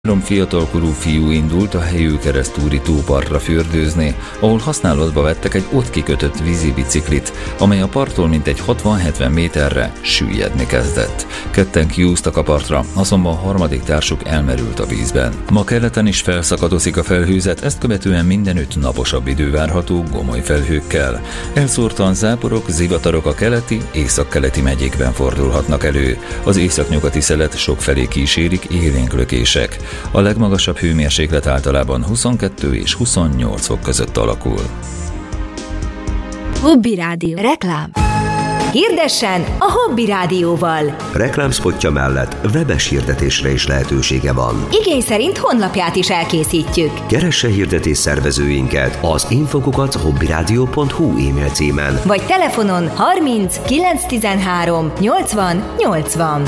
3 fiatalkorú fiú indult a Helyőkeresztúri tópartra fürdőzni, ahol használatba vettek egy ott kikötött vízibiciklit, amely a parttól mintegy 60-70 méterre süllyedni kezdett. Ketten kiúztak a partra, azonban a harmadik társuk elmerült a vízben. Ma keleten is felszakadozik a felhőzet, ezt követően mindenütt naposabb idő várható gomoly felhőkkel. Elszórtan záporok, zivatarok a keleti, északkeleti megyékben fordulhatnak elő. Az északnyugati szelet sokfelé kísérik élénk lökések. A legmagasabb hőmérséklet általában 22 és 28 fok között alakul. Hobby Rádió. Reklám. Hirdessen a Hobby Rádióval. Reklámspotja mellett webes hirdetésre is lehetősége van. Igény szerint honlapját is elkészítjük. Keresse hirdetés szervezőinket az info@hobbyradio.hu e-mail címen. Vagy telefonon 30 913 80 80.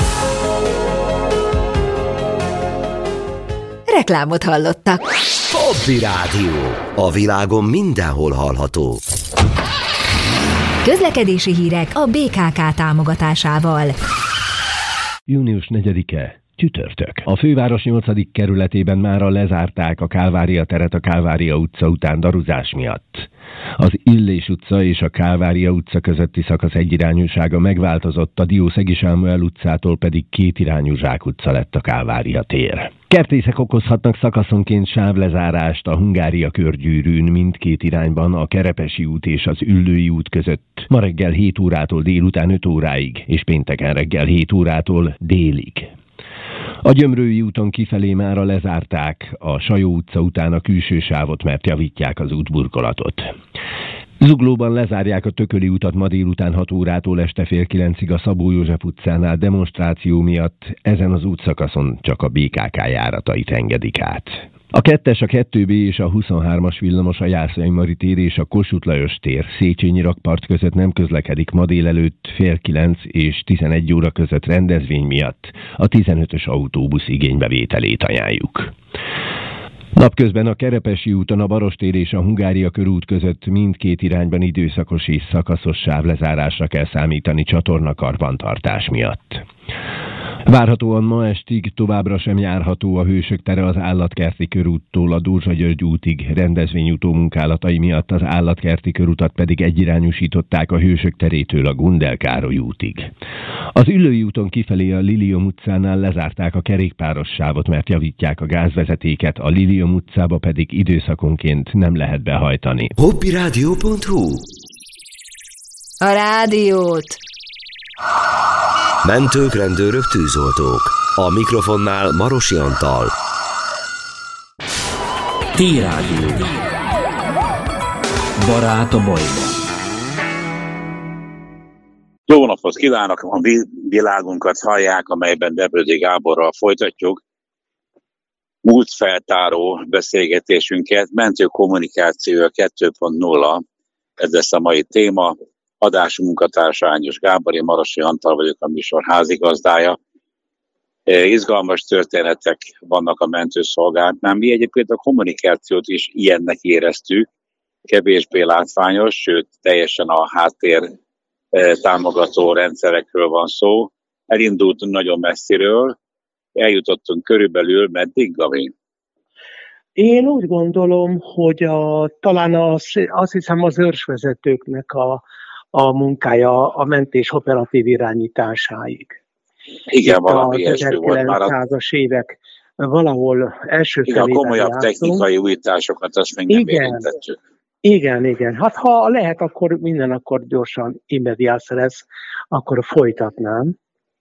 Reklámot hallottak. Hobby Rádió. A világon mindenhol hallható. Közlekedési hírek a BKK támogatásával. Június 4-e. Csütörtök. A főváros 8. kerületében mára lezárták a Kálvária teret a Kálvária utca után daruzás miatt. Az Illés utca és a Kálvária utca közötti szakasz egyirányúsága megváltozott, a Diószegi Sámuel utcától pedig kétirányú Zsák utca lett a Kálvária tér. Kertészek okozhatnak szakaszonként sávlezárást a Hungária körgyűrűn mindkét irányban a Kerepesi út és az Üllői út között ma reggel 7 órától délután 5 óráig és pénteken reggel 7 órától délig. A Gyömrői úton kifelé mára lezárták a Sajó utca után a külső sávot, mert javítják az útburkolatot. Zuglóban lezárják a Tököli utat ma délután 6 órától este fél 9-ig a Szabó József utcánál demonstráció miatt, ezen az útszakaszon csak a BKK járatait engedik át. A 2-es, a 2B és a 23-as villamos a Jászai Mari tér és a Kossuth Lajos tér Széchenyi rakpart között nem közlekedik ma délelőtt fél 9 és 11 óra között rendezvény miatt. A 15-ös autóbusz igénybevételét ajánljuk. Napközben a Kerepesi úton a Barostér és a Hungária körút között mindkét irányban időszakos és szakaszos sávlezárásra kell számítani csatornakarbantartás miatt. Várhatóan ma estig továbbra sem járható a Hősök tere az Állatkerti körúttól a Dózsa-György útig, rendezvényutó munkálatai miatt az Állatkerti körutat pedig egyirányúsították a Hősök terétől a Gundel Károly útig. Az Üllői úton kifelé a Lilium utcánál lezárták a kerékpáros sávot, mert javítják a gázvezetéket, a Lilium utcába pedig időszakonként nem lehet behajtani. hobbyradio.hu. A rádiót. Mentők, rendőrök, tűzoltók. A mikrofonnál Marosi Antal. T-Rádió. Barát a bajban. Jó napot kívánok! A világunkat hallják, amelyben Debrödi Gáborral folytatjuk múltfeltáró beszélgetésünket. Mentő kommunikáció 2.0, ez lesz a mai téma. Adás munkatársa Ányos Gábor, én Marosi Antal vagyok, a műsor házigazdája. Izgalmas történetek vannak a mentőszolgálatnál. Mi egyébként a kommunikációt is ilyennek éreztük, kevésbé látványos, sőt teljesen a háttér támogató rendszerekről van szó. Elindultunk nagyon messziről, eljutottunk körülbelül meddig, Gabi? Én úgy gondolom, hogy talán azt hiszem az őrsvezetőknek a munkája a mentés operatív irányításáig. Igen, valami ilyesmi volt már. 1900-as évek valahol első felében a komolyabb technikai újításokat azt még nem érintettük. Igen. Hát ha lehet, akkor minden akkor gyorsan immediás lesz, akkor folytatnám.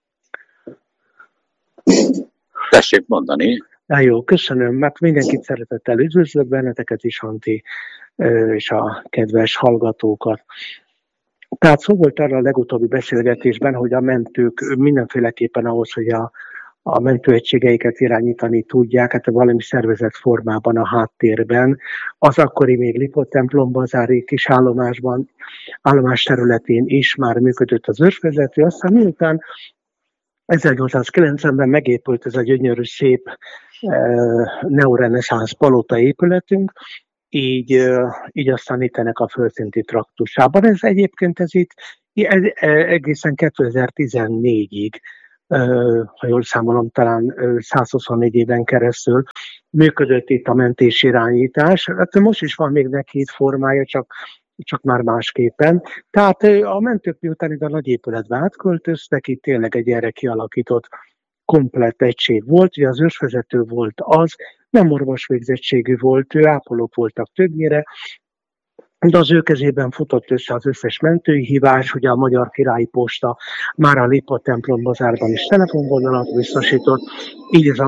Tessék mondani. Jó, köszönöm, mert mindenkit szeretettel üdvözlök, benneteket is, Antti, és a kedves hallgatókat. Tehát szó volt arra a legutóbbi beszélgetésben, hogy a mentők mindenféleképpen ahhoz, hogy a mentőegységeiket irányítani tudják, hát valami szervezett formában a háttérben. Az akkori még Lipót-templombazári kis állomás területén is már működött az őrsvezető, aztán miután 1890-ben megépült ez a gyönyörű, szép neoreneszánsz palota épületünk, így aztán itt ennek a földszinti traktusában. Ez egyébként ez itt egészen 2014-ig ha jól számolom, talán 124 éven keresztül működött itt a mentés irányítás. Hát most is van még neki itt formája, csak már másképpen. Tehát a mentők miután ide a nagy épületbe átköltöztek, itt tényleg egy erre kialakított komplett egység volt, ugye az ősvezető volt az, nem orvos végzettségű volt, ő ápolók voltak többnyire, de az ő kezében futott össze az összes mentői hívás, ugye a Magyar Királyi Posta már a Lipott templom bazárban is telefonvonalat biztosított, így ez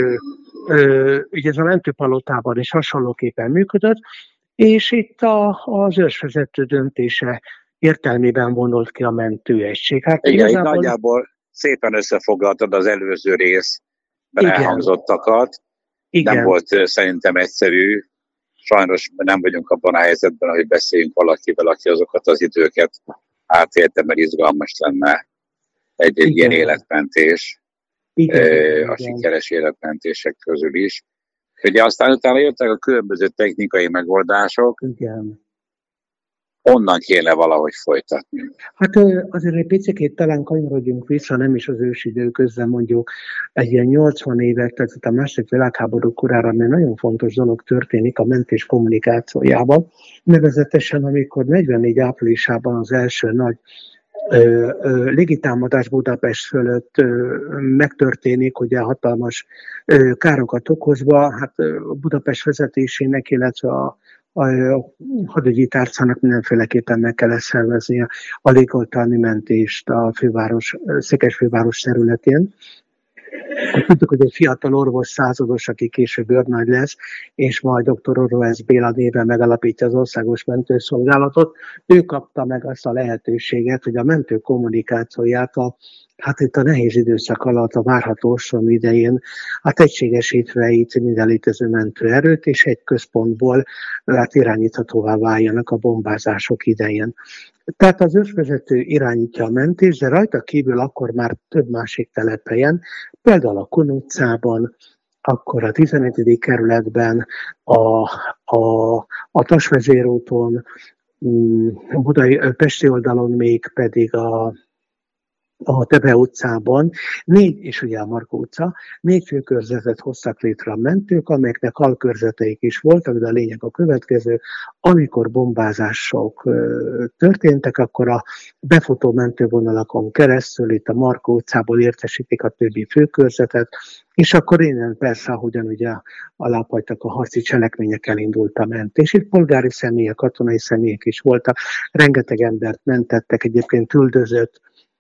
a mentőpalotában is hasonlóképpen működött, és itt az ősvezető döntése értelmében vonult ki a mentőegység. Hát igen, igazából... nagyjából szépen összefoglaltad az előző részben elhangzottakat. Igen. Nem volt szerintem egyszerű. Sajnos nem vagyunk abban a helyzetben, hogy beszéljünk valakivel, aki azokat az időket átélte, mert izgalmas lenne egy ilyen életmentés, a sikeres életmentések közül is. Ugye aztán utána jöttek a különböző technikai megoldások. Igen. Onnan kéne valahogy folytatni. Hát azért egy picit talán kanyarodjunk vissza, nem is az ősidőközben, mondjuk egy ilyen 80 évek, tehát a második világháború korára, mert nagyon fontos dolog történik a mentés kommunikációjában. Nevezetesen, amikor 44 áprilisában az első nagy légitámadás Budapest fölött megtörténik, ugye hatalmas károkat okozva, hát Budapest vezetésének, illetve a hadügyi tárcának mindenféleképpen meg kell szerveznie a légoltalmi mentést a Székesfőváros területén. Tudtuk, hogy egy fiatal orvos százados, aki később őrnagy lesz, és majd dr. Orroesz Béla néven megalapítja az Országos Mentőszolgálatot. Ő kapta meg azt a lehetőséget, hogy a mentő kommunikációját hát itt a nehéz időszak alatt, a várható ostrom idején, hát egységesítve itt minden létező mentőerőt, és egy központból hát irányíthatóvá váljanak a bombázások idején. Tehát az ősvezető irányítja a mentést, de rajta kívül akkor már több másik telephelyen, például a Kun utcában, akkor a 11. kerületben, a Tasvezérúton, Pesti oldalon még pedig a Tebe utcában, és ugye a Markó utca, 4 főkörzetet hoztak létre a mentők, amelyeknek alkörzeteik is voltak, de a lényeg a következő, amikor bombázások történtek, akkor a befutó mentővonalakon keresztül itt a Markó utcából értesítik a többi főkörzetet, és akkor innen persze, ahogyan ugye alábbhagytak a harci cselekmények, elindult a mentés. Itt polgári személyek, katonai személyek is voltak, rengeteg embert mentettek, egyébként üldözött,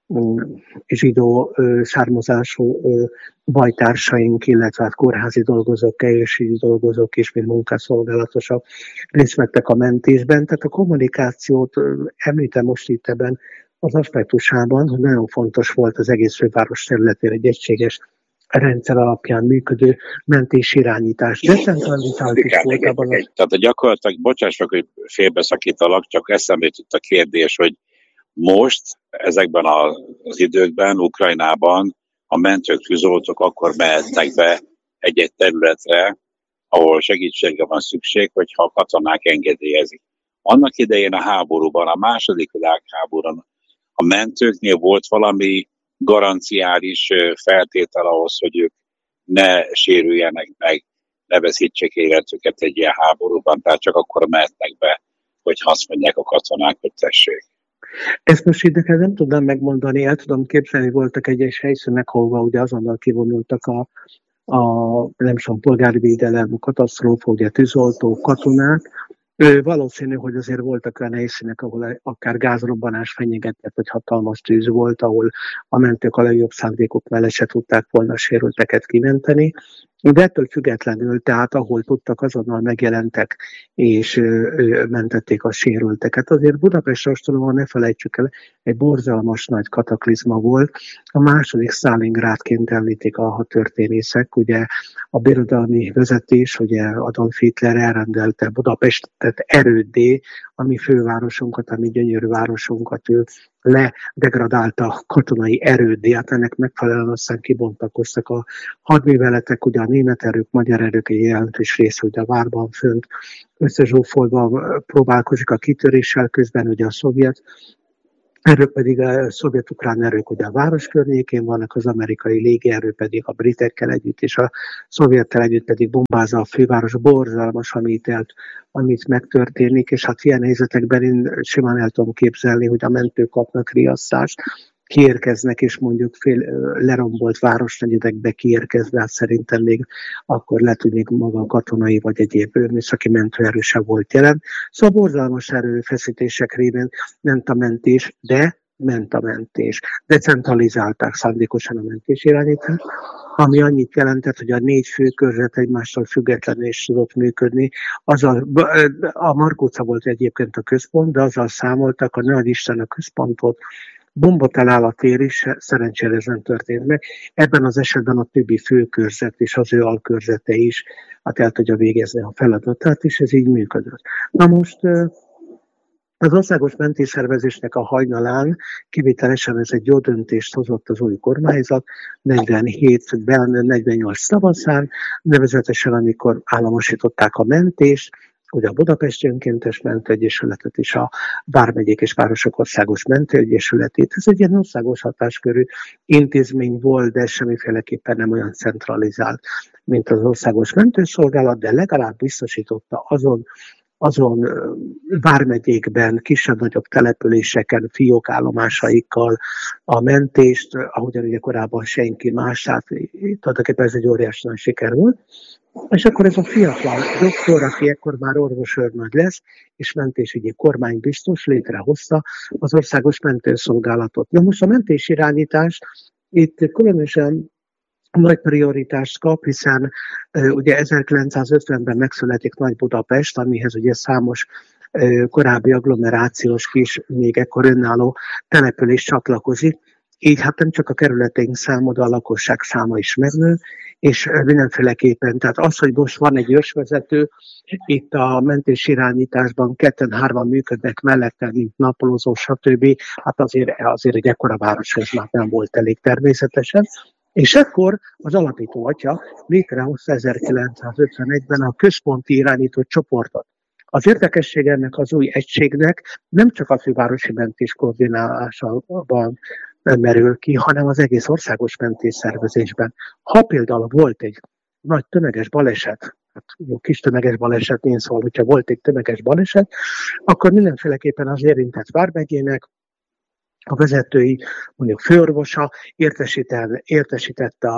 zsidó származású bajtársaink, illetve hát kórházi dolgozók, egészségügyi dolgozók is, mint munkászolgálatosok részt vettek a mentésben. Tehát a kommunikációt említem most itt ebben az aspektusában, hogy nagyon fontos volt az egész főváros területén egy egységes rendszer alapján működő mentés irányítás. Decentralizált is volt abban. Tehát gyakorlatilag, bocsáss meg, hogy félbeszakítalak, csak eszembe jutott a kérdés, hogy most, ezekben az időkben, Ukrajnában a mentők, tűzoltók akkor mehetnek be egy-egy területre, ahol segítségre van szükség, hogyha a katonák engedélyezik. Annak idején a háborúban, a második világháborúban a mentőknél volt valami garanciális feltétel ahhoz, hogy ők ne sérüljenek meg, ne veszítsék életüket egy ilyen háborúban, tehát csak akkor mehetnek be, hogy azt mondják a katonák, hogy tessék. Ezt most ide nem tudnám megmondani, el tudom képzelni, voltak egyes helyszínek, ahol ugye azonnal kivonultak nem tudom, polgári védelem, katasztrófa, ugye tűzoltók, katonák. Valószínű, hogy azért voltak olyan helyszínek, ahol akár gázrobbanás fenyegetett, vagy hatalmas tűz volt, ahol a mentők a legjobb szándékok mellett se tudták volna sérülteket kimenteni. De ettől függetlenül, tehát ahol tudtak, azonnal megjelentek, és mentették a sérülteket. Azért Budapest ostrom, ne felejtsük el, egy borzalmas nagy kataklizma volt. A második Stalingrádként említik a történészek, ugye a birodalmi vezetés, ugye Adolf Hitler elrendelte Budapestet erőddé, a mi fővárosunkat, a mi gyönyörű városunkat ő ledegradálta katonai erőddé, hát ennek megfelelően aztán kibontakoztak a hadműveletek, ugye a német erők, magyar erők egy jelentős része, ugye a várban fönt összezsúfolva próbálkozik a kitöréssel, közben ugye a szovjet Erők pedig a szovjet-ukrán erők ugye a város környékén vannak, az amerikai légierő pedig a britekkel együtt, és a szovjettel együtt pedig bombázza a főváros. Borzalmas, amit megtörténik, és hát ilyen helyzetekben én simán el tudom képzelni, hogy a mentők kapnak riasztást, kiérkeznek, és mondjuk lerombolt városnegyedekbe kiérkezve, hát szerintem még akkor lehet, hogy még maga a katonai vagy egyéb műszaki mentőerő sem volt jelen. Szóval borzalmas erőfeszítések révén ment a mentés, de ment a mentés. Decentralizálták szándékosan a mentés irányítást, ami annyit jelentett, hogy a 4 főkörzet egymástól függetlenül is tudott működni. A Margó utca volt egyébként a központ, de azzal számoltak, a Nagy Isten a központot, bomba talál a tér is, szerencsére ez nem történt meg. Ebben az esetben a többi főkörzet és az ő alkörzete is el tudja végezni a feladatát, és ez így működött. Na most az országos mentésszervezésnek a hajnalán kivételesen ez egy jó döntést hozott az új kormányzat, 47-ben, 48 tavaszán, nevezetesen amikor államosították a mentést, ugye a Budapesti Önkéntes Mentőegyesületet és a Vármegyék és Városok Országos Mentőegyesületét. Ez egy ilyen országos hatáskörű intézmény volt, de semmiféleképpen nem olyan centralizált, mint az Országos Mentőszolgálat, de legalább biztosította azon vármegyékben, kisebb-nagyobb településeken, fiókállomásaikkal a mentést, ahogyan ugye korábban senki más, tehát tulajdonképpen ez egy óriási nagy siker volt. És akkor ez a fiatal doktor, aki ekkor már orvosőrnagy lesz, és mentésügyi kormánybiztos létrehozta az Országos Mentőszolgálatot. Na most a mentésirányítás itt különösen nagy prioritást kap, hiszen ugye 1950-ben megszületik Nagy-Budapest, amihez ugye számos korábbi agglomerációs kis, még ekkor önálló település csatlakozik. Így hát nem csak a kerületeink száma, de a lakosság száma is megnő, és mindenféleképpen, tehát az, hogy most van egy ősvezető, itt a mentésirányításban 2-3 működnek mellette, mint napolózó, stb. Hát azért egy ekkora városhoz már nem volt elég természetesen. És ekkor az alapító atya létrehozta 1951-ben a központi irányított csoportot. Az érdekesség ennek az új egységnek nem csak a fővárosi mentés koordinálásában merül ki, hanem az egész országos mentésszervezésben. Ha például volt egy nagy tömeges baleset, kis tömeges baleset, én szól, hogyha volt egy tömeges baleset, akkor mindenféleképpen az érintett vármegyének a vezetői, mondjuk főorvosa értesítette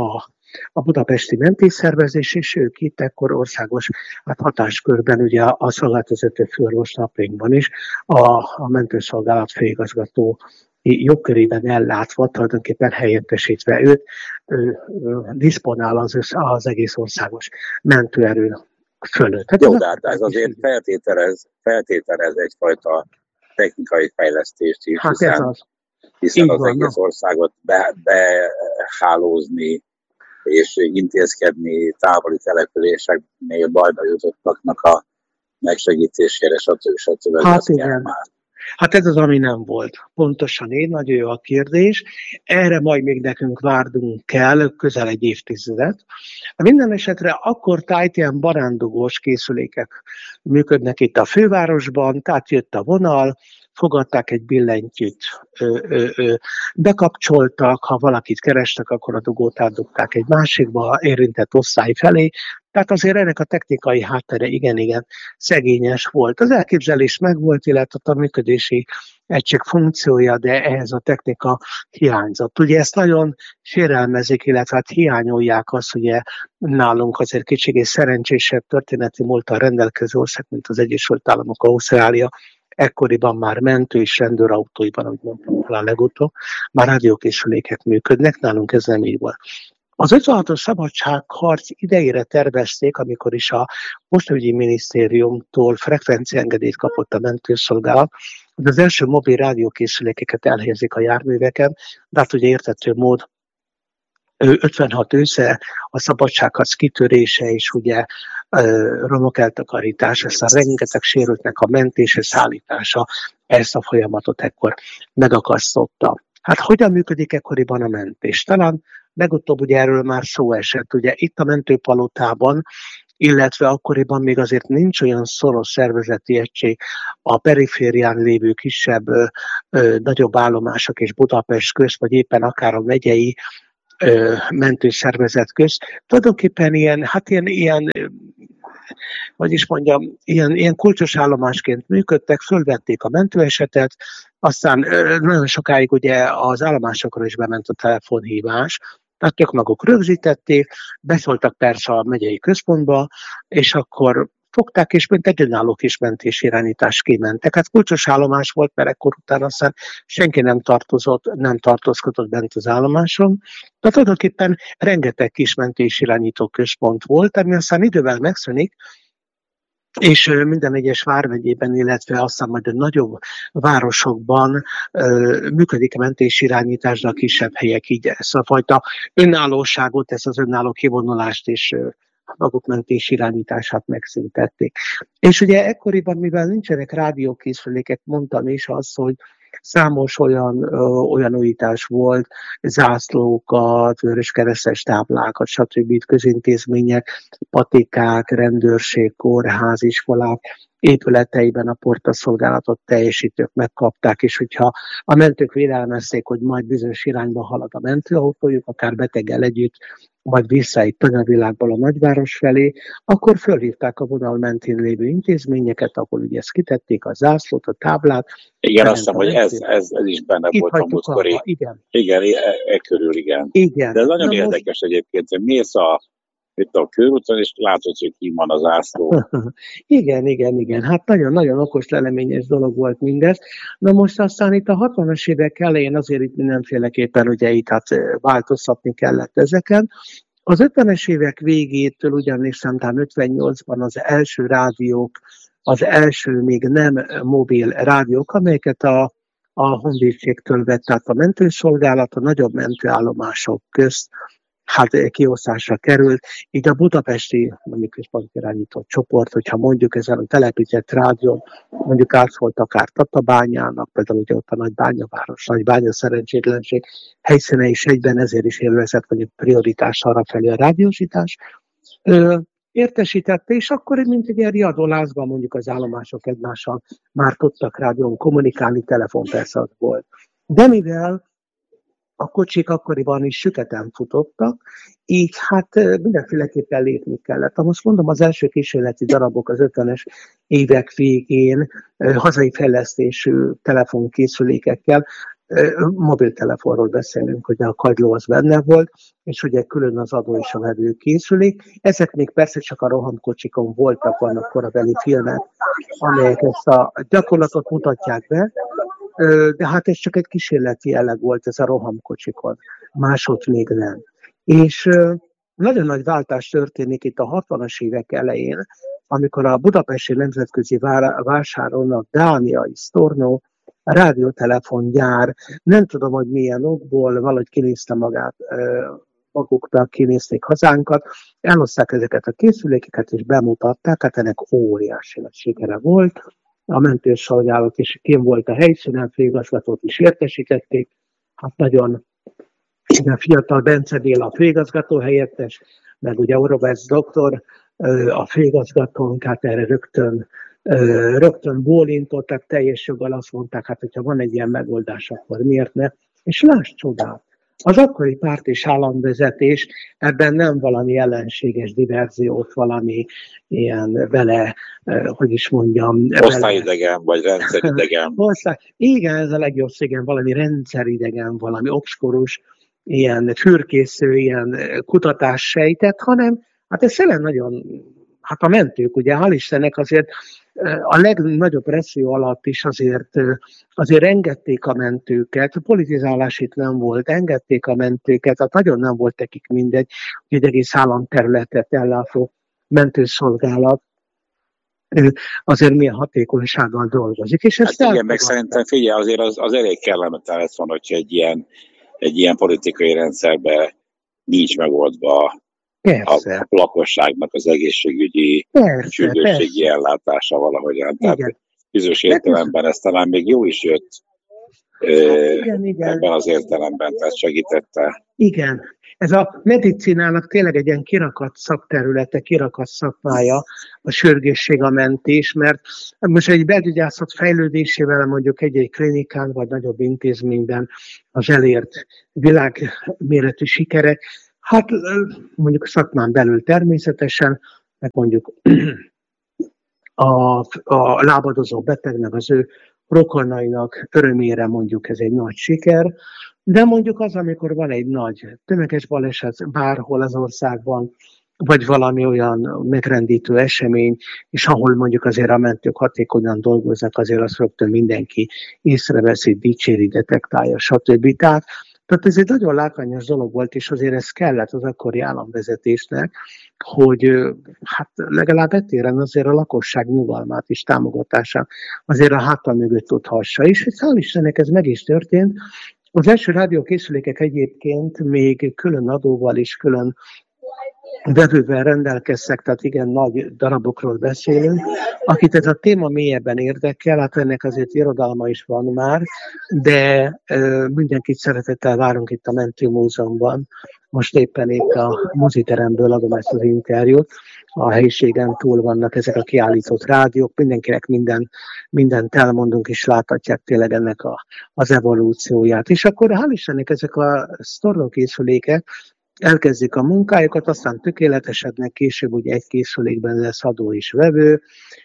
a budapesti mentésszervezés, és ők itt ekkor országos hatáskörben, ugye a szolgálatvezető főorvos napjainkban is a mentőszolgálat főigazgató jogkörében ellátva, tulajdonképpen helyettesítve őt, diszponál az egész országos mentőerő fölött. Jó, de ez azért feltételez egyfajta technikai fejlesztést is, hiszen az egész országot behálózni és intézkedni távoli településeknél bajba jutottaknak a megsegítésére, stb. Hát igen. Hát ez az, ami nem volt. Pontosan így, nagyon jó a kérdés. Erre majd még nekünk várnunk kell közel egy évtizedet. Minden esetre akkor tájt ilyen barándugós készülékek működnek itt a fővárosban, tehát jött a vonal, fogadták egy billentyűt, bekapcsoltak, ha valakit kerestek, akkor a dugót átdugták egy másikba, érintett osztály felé. Tehát azért ennek a technikai háttere igen szegényes volt. Az elképzelés megvolt, illetve a működési egység funkciója, de ehhez a technika hiányzott. Ugye ezt nagyon sérelmezik, illetve hiányolják azt, ugye nálunk azért kicsit és szerencsésebb történeti múlttal rendelkező ország, mint az Egyesült Államok, Ausztrália, ekkoriban már mentő és rendőrautóiban, ahogy mondtam talán legutóbb, már rádiókészülékek működnek, nálunk ez nem így volt. Az 56-os szabadságharc idejére tervezték, amikor is a Postaügyi Minisztériumtól frekvenciaengedélyt kapott a mentőszolgálat, hogy az első mobil rádiókészülékeket elhelyezik a járműveken, de hát ugye érthető mód 56 ősze, a szabadságharc kitörése és ugye romok eltakarítása, aztán rengeteg sérültnek a mentése, szállítása, ezt a folyamatot ekkor megakasztotta. Hát hogyan működik ekkoriban a mentés? Talán legutóbb ugye erről már szó esett. Ugye itt a mentőpalotában illetve akkoriban még azért nincs olyan szoros szervezeti egység a periférián lévő kisebb, nagyobb állomások és Budapest közt, vagy éppen akár a megyei mentőszervezet közt. Tulajdonképpen ilyen kulcsos állomásként működtek, fölvették a mentőesetet, aztán nagyon sokáig ugye az állomásokra is bement a telefonhívás, tehát ők maguk rögzítették, beszóltak persze a megyei központba, és akkor fogták, és mint egy önálló kis mentésirányítás kimentek. Hát kulcsos állomás volt, mert ekkor után aztán senki nem tartózkodott bent az állomáson. De tulajdonképpen rengeteg kis mentésirányító központ volt, ami aztán idővel megszűnik, és minden egyes vármegyében, illetve aztán majd a nagyobb városokban működik a mentésirányítás, de a kisebb helyek így ezt a fajta önállóságot, ezt az önálló kivonulást és maguk mentés-irányítását megszüntették. És ugye ekkoriban, mivel nincsenek rádiókészülékek, mondtam is azt, hogy számos olyan újítás volt, zászlókat, vöröskeresztes táblákat, stb. Közintézmények, patikák, rendőrség, kórház, iskolák épületeiben a portaszolgálatot teljesítők megkapták, és hogyha a mentők vélelmezték, hogy majd bizonyos irányba halad a mentőautójuk, akár beteggel együtt, majd vissza itt tanyavilágból a nagyváros felé, akkor fölhívták a vonal mentén lévő intézményeket, ahol ugye ezt kitették, a zászlót, a táblát. Igen, azt hiszem, hogy ez is benne itt volt a múltkori. Igen, körül, igen. De ez nagyon érdekes egyébként, hogy mész itt a körúton, és látod, hogy ki van az zászló. Igen. Hát nagyon-nagyon okos, leleményes dolog volt mindez. Na most aztán itt a 60-as évek elején azért itt mindenféleképpen ugye itt változtatni kellett ezeken. Az 50-es évek végétől ugyanis számítán 58-ban az első rádiók, az első még nem mobil rádiók, amelyeket a honvédségtől vett át a mentőszolgálat, a nagyobb mentőállomások közt kiosztásra került. Így a budapesti, mondjuk központirányított csoport, hogyha mondjuk ezen a telepített rádión, mondjuk átszólt akár Tatabányának, például ugye ott a Nagybányaváros, Nagybánya szerencsétlenség helyszíne is egyben, ezért is élvezett mondjuk prioritás arra felé a rádiósítás. Értesítette, és akkor mint egy ilyen riadólázban mondjuk az állomások egymással már tudtak rádión kommunikálni, telefon persze az volt. De mivel a kocsik akkoriban is süketen futottak, így mindenféleképpen lépni kellett. Most mondom, az első kísérleti darabok az 50-es évek végén hazai fejlesztésű telefonkészülékekkel, mobiltelefonról beszélünk, hogy a kagyló az benne volt, és ugye külön az adó és a vevőkészülék. Ezek még persze csak a rohamkocsikon voltak, vannak korabeli filmek, amelyek ezt a gyakorlatot mutatják be, de hát ez csak egy kísérleti jelleg volt ez a rohamkocsikon, máshogy még nem. És nagyon nagy váltás történik itt a 60-as évek elején, amikor a budapesti nemzetközi vásáron a dániai Storno rádiótelefongyár, nem tudom, hogy milyen okból, valahogy kinézte maguknak, kinézték hazánkat, elhozták ezeket a készülékeket, és bemutatták, hát ennek óriási nagy sikere volt. A mentőszolgálat is kim volt a helyszínen, főigazgatót is értesítették, hát nagyon fiatal Bence Béla a főigazgató helyettes, meg ugye Orovász doktor a főigazgatónk, hát erre rögtön bólintottak, teljes joggal azt mondták, hát hogyha van egy ilyen megoldás, akkor miért ne? És láss csodát! Az akkori párt és államvezetés ebben nem valami ellenséges diverziót, valami ilyen osztályidegen, vagy rendszeridegen. Igen, ez a legjobb szégyen, valami rendszeridegen, valami obskurus, ilyen fürkésző, ilyen kutatás sejtett, hanem hát ez tényleg nagyon, a mentők, ugye, hál' Istennek azért a legnagyobb presszió alatt is azért engedték a mentőket, politizálás itt nem volt, engedték a mentőket, tehát nagyon nem volt nekik mindegy, hogy egy egész államterületet ellátó mentőszolgálat azért milyen hatékonysággal dolgozik. És ezt igen, meg szerintem figyelj, azért az elég kellemetlen lesz van, hogyha egy ilyen politikai rendszerben nincs megoldva a lakosságnak az egészségügyi, sürgősségi ellátása valahogyan. Tehát bizonyos értelemben ez talán még jó is jött Igen. Ebben az értelemben, tehát segítette. Igen. Ez a medicinának tényleg egy ilyen kirakat szakterülete, kirakat szakmája, a sürgésség, a mentés, mert most egy belgyógyászat fejlődésével mondjuk egy klinikán vagy nagyobb intézményben az elért világméretű sikerek, hát mondjuk a szakmán belül természetesen, meg mondjuk a lábadozó betegnek, az ő rokonainak örömére mondjuk ez egy nagy siker, de mondjuk az, amikor van egy nagy tömeges baleset bárhol az országban, vagy valami olyan megrendítő esemény, és ahol mondjuk azért a mentők hatékonyan dolgoznak, azért azt rögtön mindenki észreveszi, dicséri, detektálja, stb. Tehát ez egy nagyon látványos dolog volt, és azért ez kellett az akkori államvezetésnek, hogy hát legalább etéren azért a lakosság nyugalmát és támogatását azért a háta mögött tudhassa. És hál' Istennek ez meg is történt. Az első rádiókészülékek egyébként még külön adóval és külön vevővel rendelkeztek, tehát igen, nagy darabokról beszélünk. Akit ez a téma mélyebben érdekel, hát ennek azért irodalma is van már, de mindenkit szeretettel várunk itt a Mentőmúzeumban. Most éppen itt a moziteremből adom ezt az interjút. A helyiségen túl vannak ezek a kiállított rádiók, mindenkinek mindent elmondunk, és láthatják tényleg ennek az evolúcióját. És akkor hál' Istennek ezek a sztorlókészülékek elkezdik a munkájukat, aztán tökéletesednek, később ugye egy készülékben lesz adó és vevő,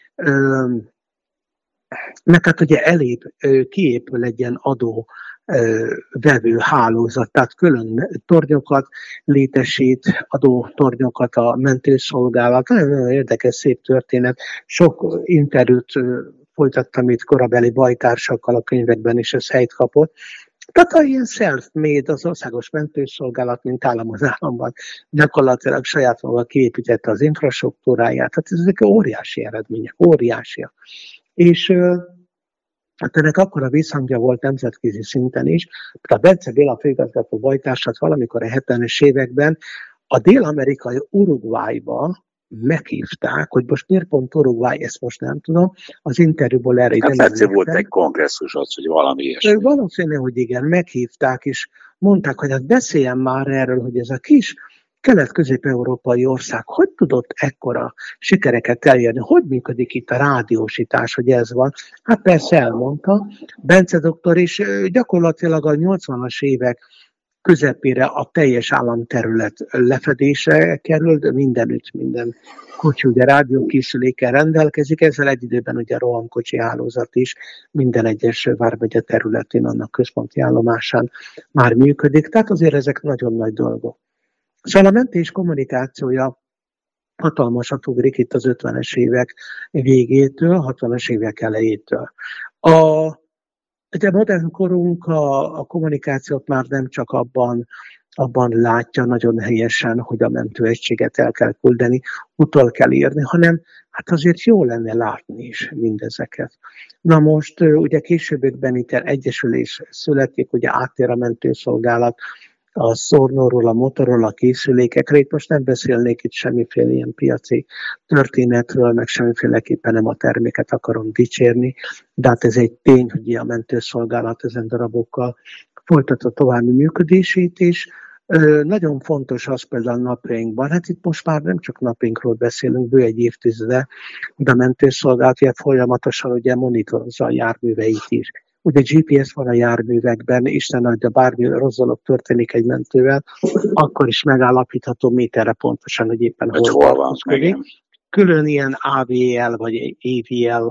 meg hát ugye elébb kiépül egy ilyen adó vevő hálózat, tehát külön tornyokat létesít, adótornyokat a mentőszolgálat. Nagyon érdekes, szép történet. Sok interjút folytattam itt korabeli bajtársakkal a könyvekben, és ez helyt kapott. Tehát ilyen self-made, az országos mentőszolgálat, mint állam az államban, gyakorlatilag saját maga kiépítette az infrastruktúráját. Tehát ezek óriási eredmények, óriásiak. És hát ennek akkora visszhangja volt nemzetközi szinten is. A Bence Béla főigazgató bajtársat valamikor a 70-es években a dél-amerikai Uruguayba meghívták, hogy most miért pont Uruguay, ezt most nem tudom, az interjúból erre nem emlékszem. Volt egy kongresszus az, hogy valami ilyesmi. Valószínű, hogy igen, meghívták, és mondták, hogy hát beszéljen már erről, hogy ez a kis kelet-közép-európai ország hogy tudott ekkora sikereket elérni, hogy működik itt a rádiósítás, hogy ez van. Hát persze elmondta Bence doktor, és gyakorlatilag a 80-as évek közepére a teljes államterület lefedésre került, mindenütt, minden kocsi ugye rádiókészülékkel rendelkezik, ezzel egy időben ugye a rohamkocsi hálózat is minden egyes vármegye területén, annak központi állomásán már működik, tehát azért ezek nagyon nagy dolgok. Szóval a mentés kommunikációja hatalmasat ugrik itt az 50-es évek végétől, 60-as évek elejétől. A modern korunk a kommunikációt már nem csak abban látja nagyon helyesen, hogy a mentőegységet el kell küldeni, utol kell írni, hanem hát azért jó lenne látni is mindezeket. Na most ugye későbbiekben itt egyesülés születik, ugye áttér a mentőszolgálat a szornóról, a motorról, a készülékekre. Itt most nem beszélnék itt semmiféle ilyen piaci történetről, meg semmiféleképpen nem a terméket akarom dicsérni, de hát ez egy tény, hogy a mentőszolgálat ezen darabokkal folytatta további működését is. Nagyon fontos az például napjainkban, hát itt most már nem csak napjainkról beszélünk, bő egy évtizede, de a mentőszolgálat folyamatosan ugye monitorozza a járműveit is. Ugye GPS van a járművekben, Isten adja, bármi rossz dolog történik egy mentővel, akkor is megállapítható méterre pontosan, hogy éppen hol van. Külön ilyen AVL vagy AVL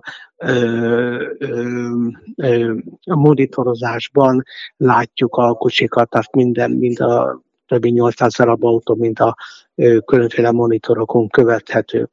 monitorozásban látjuk a kocsikat, tehát mind a többi 800 darab autó, mind a különféle monitorokon követhető.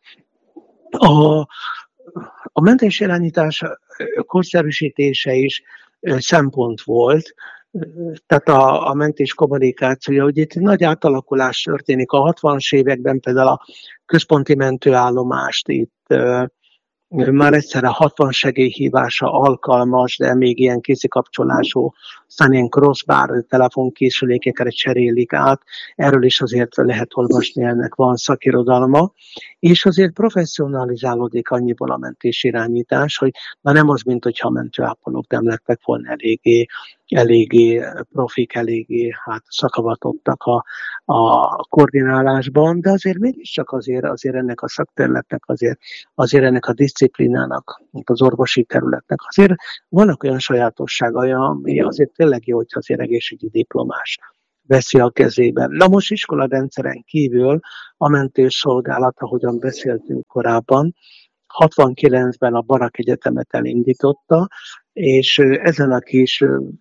A mentésirányítás korszerűsítése is szempont volt, tehát a mentés kommunikációja, hogy itt nagy átalakulás történik. A 60-as években például a központi mentőállomást itt már egyszerre 60 segélyhívása alkalmas, de még ilyen kézikapcsolású, aztán ilyen crossbar telefonkészülékekre cserélik át. Erről is azért lehet olvasni, ennek van szakirodalma. És azért professzionalizálódik annyiból a mentésirányítás, hogy na nem az, mint hogyha a mentőápolók nem lettek volna eléggé eléggé profik, eléggé szakavatottak a koordinálásban, de azért mégiscsak azért ennek a szakterületnek, azért ennek a diszciplinának, az orvosi területnek azért vannak olyan sajátosságai, ami azért tényleg jó, hogyha azért egészségügyi diplomás veszi a kezében. Na most iskolarendszeren kívül a mentőszolgálat, ahogyan beszéltünk korábban, 69-ben a Barak Egyetemet elindította, és ezen a kis,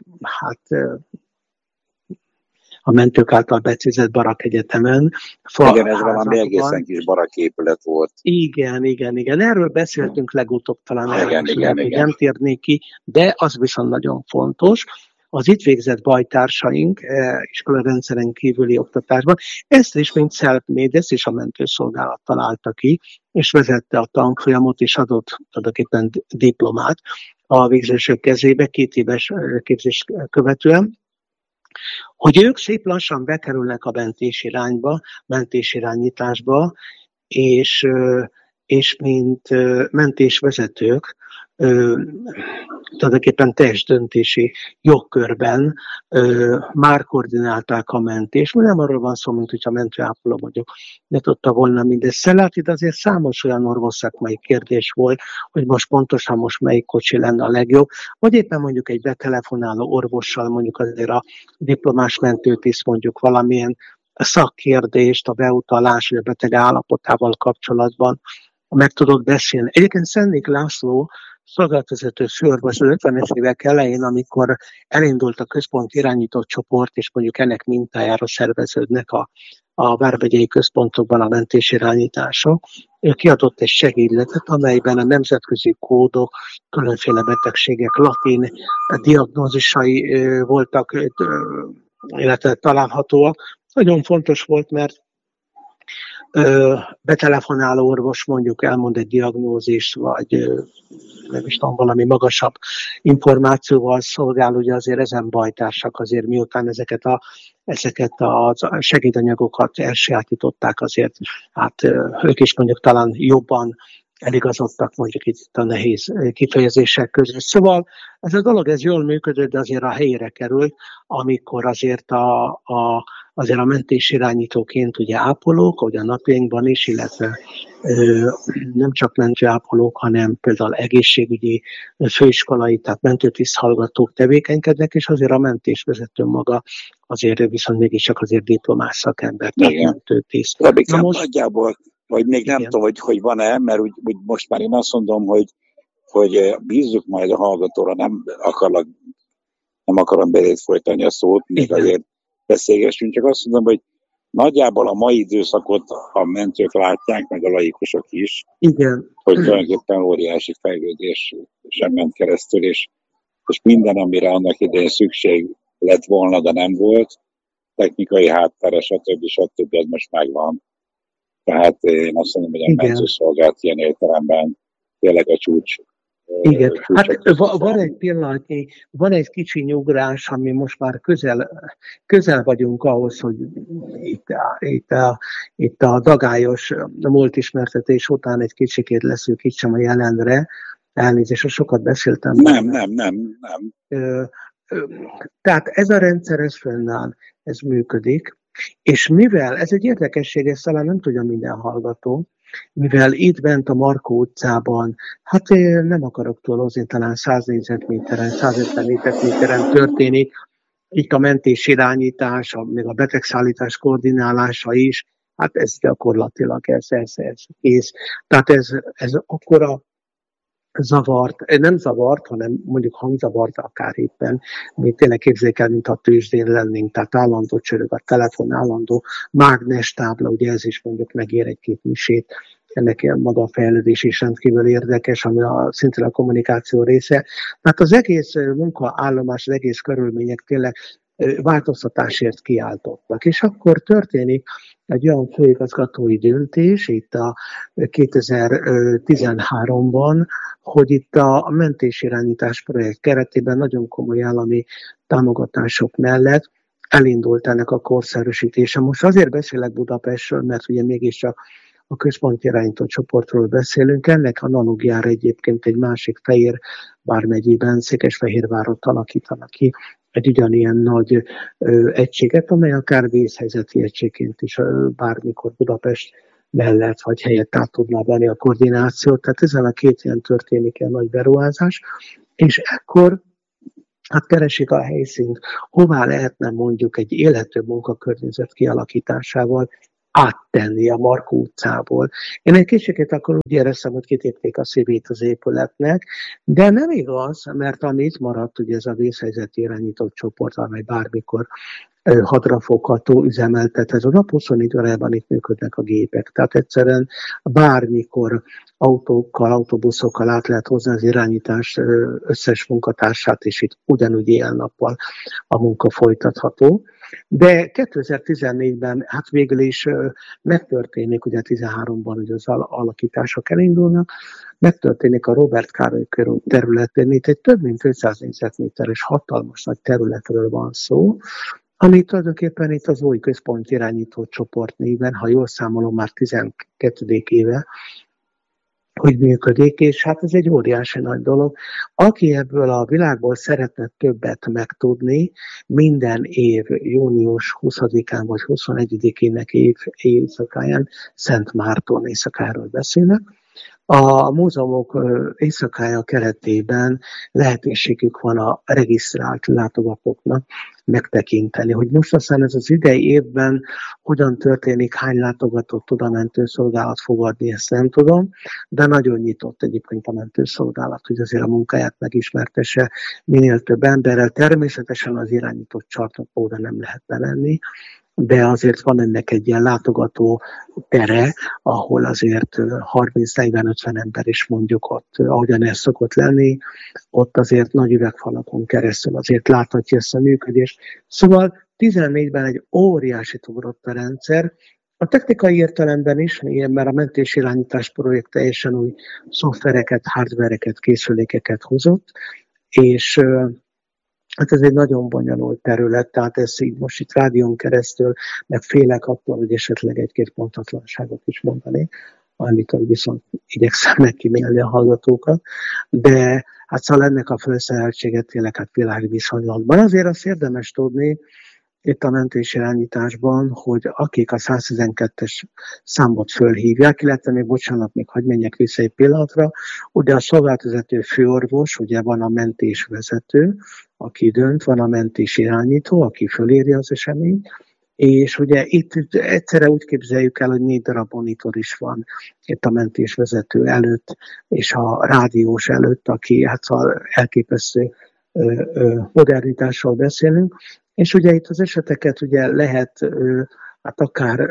a mentők által becézett Barak Egyetemen. Igen, ez valami egészen kis baraképület volt. Igen. Erről beszéltünk legutóbb, talán nem térnék ki, de az viszont nagyon fontos. Az itt végzett bajtársaink iskolarendszeren kívüli oktatásban ezt is, mint self-made, ezt is a mentőszolgálat találta ki, és vezette a tanfolyamot, és adott tulajdonképpen diplomát a végzősök kezébe 2 éves képzést követően, hogy ők szép lassan bekerülnek a mentésirányításba, és mint mentésvezetők, tulajdonképpen teljes döntési jogkörben már koordinálták a mentést. Nem arról van szó, mint hogyha mentőápoló mondjuk ne tudta volna mindezt ellátni, de azért számos olyan orvosszakmai kérdés volt, hogy pontosan melyik kocsi lenne a legjobb, vagy éppen mondjuk egy betelefonáló orvossal, mondjuk azért a diplomás mentőtiszt mondjuk valamilyen szakkérdést, a beutalás vagy a beteg állapotával kapcsolatban meg tudott beszélni. Egyébként Szennik László szolgálatvezető főorvos az 50-es évek elején, amikor elindult a központ irányított csoport, és mondjuk ennek mintájára szerveződnek a vármegyei központokban a mentésirányítások, ő kiadott egy segédletet, amelyben a nemzetközi kódok, különféle betegségek latin diagnózisai voltak, illetve találhatóak. Nagyon fontos volt, mert betelefonáló orvos mondjuk elmond egy diagnózist, vagy nem is tudom, valami magasabb információval szolgál, ugye azért ezen bajtársak azért miután ezeket a segédanyagokat elsajátították, azért ők is mondjuk talán jobban eligazodtak mondjuk itt a nehéz kifejezések között. Szóval ez a dolog jól működött, de azért a helyére került, amikor azért azért a mentésirányítóként ugye ápolók, ahogy a napjainkban is, illetve nem csak mentőápolók, hanem például egészségügyi, főiskolai, tehát mentőtiszt hallgatók tevékenykednek, és azért a mentésvezető maga azért viszont mégiscsak azért diplomás szakember, tehát mentőtiszt. Na most nagyjából, vagy még nem tudom, hogy van-e, mert úgy most már én azt mondom, hogy bízzuk majd a hallgatóra, nem akarom belét folytani a szót, még azért beszélgessünk, csak azt mondom, hogy nagyjából a mai időszakot a mentők látják, meg a laikusok is, hogy tulajdonképpen óriási fejlődés sem ment keresztül, és minden, amire annak idején szükség lett volna, de nem volt, technikai háttere, stb. Az most megvan. Tehát én azt mondom, hogy a mentőszolgálat ilyen értelemben tényleg a csúcs. Igen, van egy pillanatnyi, van egy kicsi nyugrás, ami most már közel vagyunk ahhoz, hogy itt a dagályos múltismertetés után egy kicsikét leszűkítsem a jelenre. Elnézést, sokat beszéltem. Nem. Tehát ez a rendszer, ez fönnáll, ez működik, és mivel, ez egy érdekesség, ezt talán nem tudja minden hallgató, mivel itt bent a Markó utcában, nem akarok tolozni, talán 100 négyzetméteren, 150 négyzetméteren történik, itt a mentésirányítás, még a betegszállítás koordinálása is, ez gyakorlatilag ez kész. Tehát ez akkora zavart, nem zavart, hanem mondjuk hangzavart akár éppen, még tényleg képzeljék el, mint a tőzsdén lennénk, tehát állandó csörög a telefon, állandó mágnestábla, ugye ez is mondjuk megér egy-két misét, ennek maga a fejlődés is rendkívül érdekes, ami szintén a kommunikáció része. Tehát az egész munkaállomás, az egész körülmények tényleg változtatásért kiáltottak. És akkor történik egy olyan főigazgatói döntés itt a 2013-ban, hogy itt a mentésirányítás projekt keretében nagyon komoly állami támogatások mellett elindult ennek a korszerűsítése. Most azért beszélek Budapestről, mert ugye mégiscsak a központi irányító csoportról beszélünk. Ennek analógiára egyébként egy másik Fehérvár megyében, Székesfehérvárot alakítanak ki, egy ugyanilyen nagy egységet, amely akár vészhelyzeti egységként is bármikor Budapest mellett vagy helyett át tudná venni a koordinációt. Tehát ezen a két ilyen történik egy nagy beruházás, és ekkor hát keresik a helyszínt, hová lehetne mondjuk egy élhető munkakörnyezet kialakításával áttenni a Markó utcából. Én egy kicsit akkor úgy éreztem, hogy kitépték a szívét az épületnek, de nem igaz, mert amit maradt, ugye ez a vészhelyzeti irányított csoport, amely bármikor hadrafogható, üzemeltethető. Nap 24 órában itt működnek a gépek. Tehát egyszerűen bármikor autókkal, autóbuszokkal át lehet hozni az irányítás összes munkatársát, és itt ugyanúgy éjjel-nappal a munka folytatható. De 2014-ben hát végül is megtörténik, ugye 13-ban ugye az alakítások elindulnak, megtörténik a Robert Károly körút területén, itt egy több mint 500 négyzetméteres hatalmas nagy területről van szó, ami tulajdonképpen itt az új központ irányító csoport néven, ha jól számolom, már 12. éve, hogy működik, és hát ez egy óriási nagy dolog. Aki ebből a világból szeretne többet megtudni, minden év június 20-án vagy 21-ének éjszakáján, Szent Márton éjszakáról beszélek, a múzeumok éjszakája keretében lehetőségük van a regisztrált látogatóknak megtekinteni, hogy most aztán ez az idei évben hogyan történik, hány látogatót tud a mentőszolgálat fogadni, ezt nem tudom, de nagyon nyitott egyébként a mentőszolgálat, hogy azért a munkáját megismertesse minél több emberrel. Természetesen az irányított csarnokóra nem lehet bemenni, de azért van ennek egy ilyen látogató tere, ahol azért 30-40-50 ember is mondjuk ott, ahogyan ez szokott lenni, ott azért nagy üvegfalakon keresztül azért láthatja ezt a működést. Szóval 14-ben egy óriási ugrott a rendszer, a technikai értelemben is, mert a mentésirányítás projekt teljesen új szoftvereket, hardvereket, készülékeket hozott, és hát ez egy nagyon bonyolult terület, tehát ezt így most itt rádión keresztül, meg félek attól, hogy esetleg egy-két pontatlanságot is mondani, amikor viszont igyekszem megkímélni a hallgatókat, de hát szóval ennek a felszereltséget tényleg hát világviszonylatban. Azért azt érdemes tudni, itt a mentésirányításban, hogy akik a 112-es számot fölhívják, illetve még bocsánat, még hadd menjek vissza egy pillanatra, ugye a szolgálatvezető főorvos, ugye van a mentésvezető, aki dönt, van a mentésirányító, aki fölírja az eseményt, és ugye itt egyszerre úgy képzeljük el, hogy 4 darab monitor is van itt a mentésvezető előtt, és a rádiós előtt, aki hát elképesztő modernitásról beszélünk, és ugye itt az eseteket ugye lehet hát akár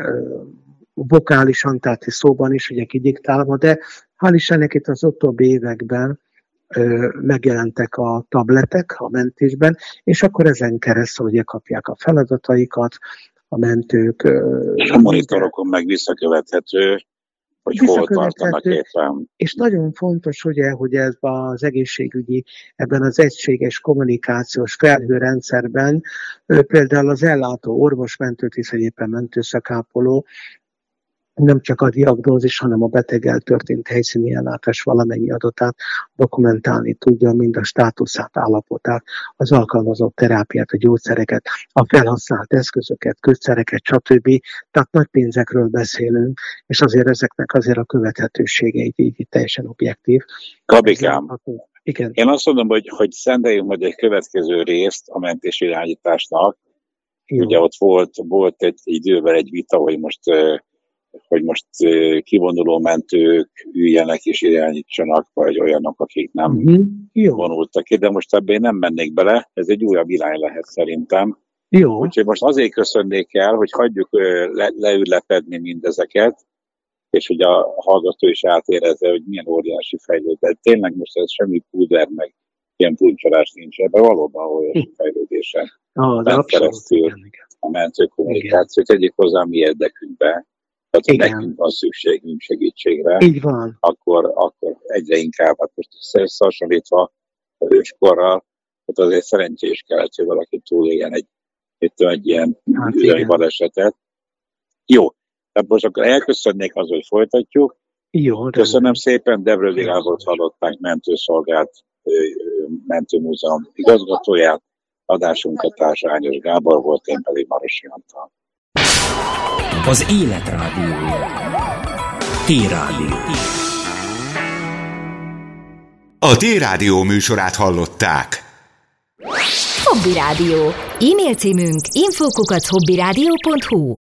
vokálisan, tehát szóban is ugye kidiktálva, de hál' Istennek itt az utóbbi években megjelentek a tabletek a mentésben, és akkor ezen keresztül ugye kapják a feladataikat, a mentők. És a monitorokon meg visszakövethető, hogy hol tartanak éppen. És nagyon fontos, ugye, hogy ez az egészségügyi, ebben az egységes kommunikációs felhőrendszerben például az ellátó orvos, mentőtiszt, éppen mentőszakápoló nem csak a diagnózis, hanem a beteggel történt helyszíni ellátás valamennyi adatát dokumentálni tudja, mind a státuszát, állapotát, az alkalmazott terápiát, a gyógyszereket, a felhasznált eszközöket, kötszereket, stb. Tehát nagy pénzekről beszélünk, és azért ezeknek azért a követhetősége így teljesen objektív. Gabikám, igen. Én azt mondom, hogy szenteljünk majd egy következő részt a mentésirányításnak. Ugye ott volt egy időben egy vita, hogy most kivonuló mentők üljenek és irányítsanak, vagy olyanok, akik nem vonultak ki, de most ebben nem mennék bele, ez egy újabb irány lehet szerintem. Jó. Úgyhogy most azért köszönnék el, hogy hagyjuk leülepedni mindezeket, és hogy a hallgató is átérezze, hogy milyen óriási fejlődés. Tényleg most ez semmi púder, meg ilyen puncsolás nincs ebben, valóban óriási fejlődésen. Keresztül a mentőkommunikációt egyik hozzá a mi érdekünkbe. Tehát ha nekünk van szükségünk segítségre, így van. Akkor egyre inkább, hát most összehasonlítva a őskorral, ott azért szerencsés kellett, hogy valaki túléljen egy ilyen balesetet. Jó, tehát most akkor elköszönnék az, hogy folytatjuk. Jó, köszönöm szépen, Debrődi Gábort hallották, mentőszolgált mentőmúzeum igazgatóját, Adásunkatársa Ányos Gábor volt, én pedig Marosi Antal. Az Élet Rádiója. T-Rádió. A T-Rádió műsorát hallották. Hobby Rádió. E-mail címünk info@hobbyradio.hu.